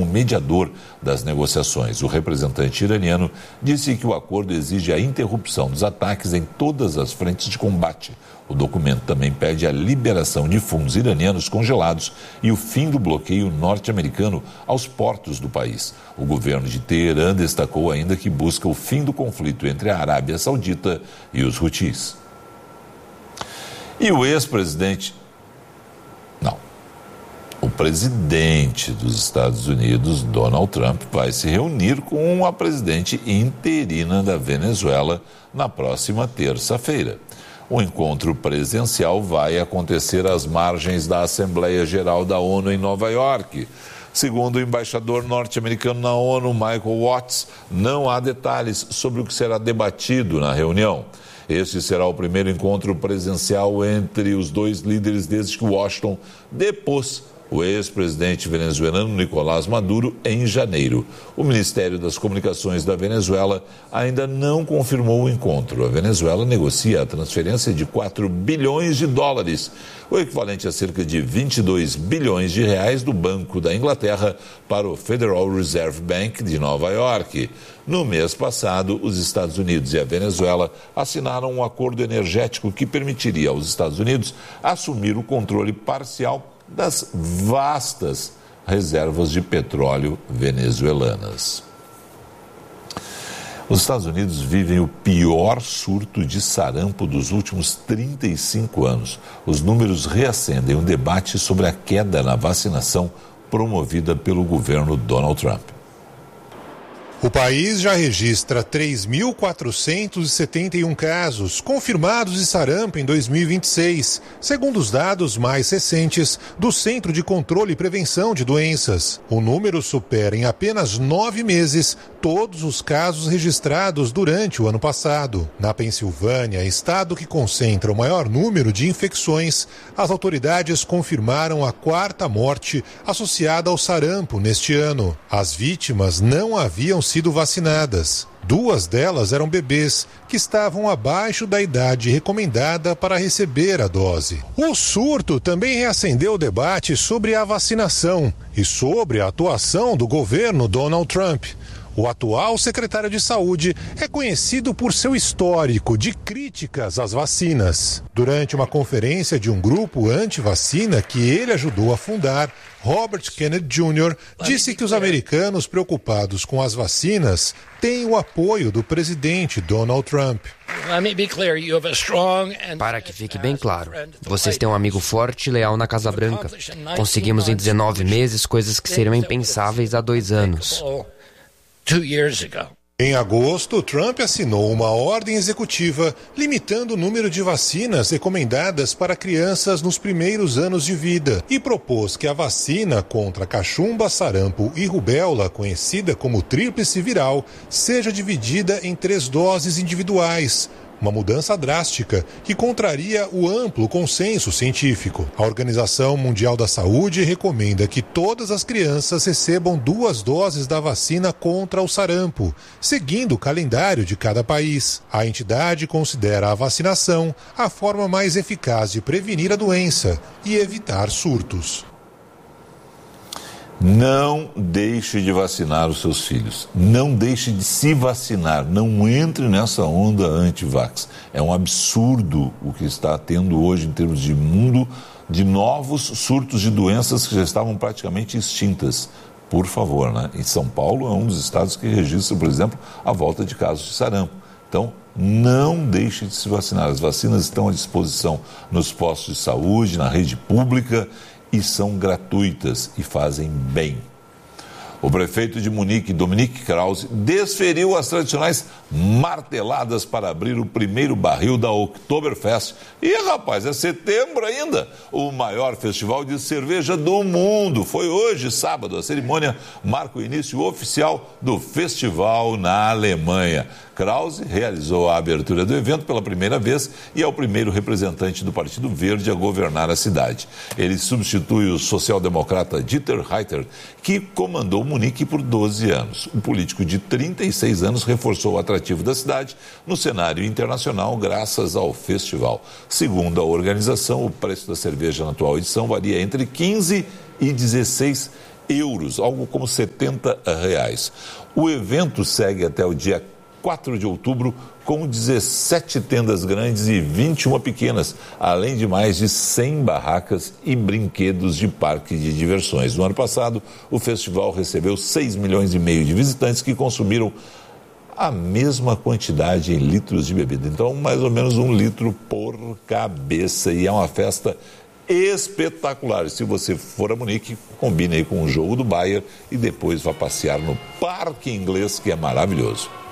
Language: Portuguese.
como mediador das negociações. O representante iraniano disse que o acordo exige a interrupção dos ataques em todas as frentes de combate. O documento também pede a liberação de fundos iranianos congelados e o fim do bloqueio norte-americano aos portos do país. O governo de Teherã destacou ainda que busca o fim do conflito entre a Arábia Saudita e os Houthis. E o ex-presidente... O presidente dos Estados Unidos, Donald Trump, vai se reunir com a presidente interina da Venezuela na próxima terça-feira. O encontro presencial vai acontecer às margens da Assembleia Geral da ONU em Nova York. Segundo o embaixador norte-americano na ONU, Michael Watts, não há detalhes sobre o que será debatido na reunião. Este será o primeiro encontro presencial entre os dois líderes desde que Washington depôs o ex-presidente venezuelano Nicolás Maduro em janeiro. O Ministério das Comunicações da Venezuela ainda não confirmou o encontro. A Venezuela negocia a transferência de 4 bilhões de dólares, o equivalente a cerca de 22 bilhões de reais do Banco da Inglaterra para o Federal Reserve Bank de Nova York. No mês passado, os Estados Unidos e a Venezuela assinaram um acordo energético que permitiria aos Estados Unidos assumir o controle parcial das vastas reservas de petróleo venezuelanas. Os Estados Unidos vivem o pior surto de sarampo dos últimos 35 anos. Os números reacendem um debate sobre a queda na vacinação promovida pelo governo Donald Trump. O país já registra 3.471 casos confirmados de sarampo em 2026, segundo os dados mais recentes do Centro de Controle e Prevenção de Doenças. O número supera em apenas 9 meses todos os casos registrados durante o ano passado. Na Pensilvânia, estado que concentra o maior número de infecções, as autoridades confirmaram a 4ª morte associada ao sarampo neste ano. As vítimas não haviam sido vacinadas. 2 delas eram bebês que estavam abaixo da idade recomendada para receber a dose. O surto também reacendeu o debate sobre a vacinação e sobre a atuação do governo Donald Trump. O atual secretário de Saúde é conhecido por seu histórico de críticas às vacinas. Durante uma conferência de um grupo anti-vacina que ele ajudou a fundar, Robert Kennedy Jr. disse que os americanos preocupados com as vacinas têm o apoio do presidente Donald Trump. Para que fique bem claro, vocês têm um amigo forte e leal na Casa Branca. Conseguimos em 19 meses coisas que seriam impensáveis há 2 anos. Em agosto, Trump assinou uma ordem executiva limitando o número de vacinas recomendadas para crianças nos primeiros anos de vida e propôs que a vacina contra cachumba, sarampo e rubéola, conhecida como tríplice viral, seja dividida em 3 doses individuais. Uma mudança drástica que contraria o amplo consenso científico. A Organização Mundial da Saúde recomenda que todas as crianças recebam 2 doses da vacina contra o sarampo, seguindo o calendário de cada país. A entidade considera a vacinação a forma mais eficaz de prevenir a doença e evitar surtos. Não deixe de vacinar os seus filhos. Não deixe de se vacinar. Não entre nessa onda anti-vax. É um absurdo o que está tendo hoje em termos de mundo de novos surtos de doenças que já estavam praticamente extintas. Por favor, né? Em São Paulo é um dos estados que registra, por exemplo, a volta de casos de sarampo. Então, não deixe de se vacinar. As vacinas estão à disposição nos postos de saúde, na rede pública, e são gratuitas e fazem bem. O prefeito de Munique, Dominique Krause, desferiu as tradicionais marteladas para abrir o primeiro barril da Oktoberfest. E, rapaz, é setembro ainda. O maior festival de cerveja do mundo. Foi hoje, sábado. A cerimônia marca o início oficial do festival na Alemanha. Krause realizou a abertura do evento pela primeira vez e é o primeiro representante do Partido Verde a governar a cidade. Ele substitui o social-democrata Dieter Reiter, que comandou Munique por 12 anos. O político de 36 anos reforçou o atrativo da cidade no cenário internacional graças ao festival. Segundo a organização, o preço da cerveja na atual edição varia entre 15 e 16 euros, algo como R$70. O evento segue até o dia 4 de outubro com 17 tendas grandes e 21 pequenas, além de mais de 100 barracas e brinquedos de parque de diversões. No ano passado, o festival recebeu 6,5 milhões de visitantes que consumiram a mesma quantidade em litros de bebida. Então, mais ou menos 1 litro por cabeça. E é uma festa espetacular. Se você for a Munique, combine aí com o jogo do Bayern e depois vá passear no Parque Inglês, que é maravilhoso.